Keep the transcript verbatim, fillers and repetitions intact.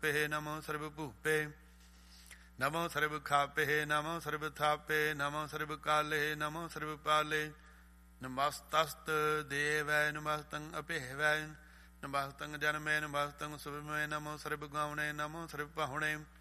ਰੂਪੇ ਨਮੋ ਸਰਬ ਭੂਪੇ ਨਮੋ ਸਰਬ ਖਾਪੇ ਨਮੋ ਸਰਬ ਥਾਪੇ ਨਮੋ ਸਰਬ ਕਾਲੇ ਨਮੋ ਸਰਬ ਪਾਲੇ ਨਮਸਤਸਤ ਦੇਵੈ ਨਮਸਤੰ ਅਭਿਹਵੈ ਨਮਸਤੰ ਜਨਮੇ ਨਮਸਤੰ ਸੁਭਮੈ ਨਮੋ ਸਰਬ ਗਾਉਣੇ ਨਮੋ ਸਰਬ ਪਾਹੁਣੇ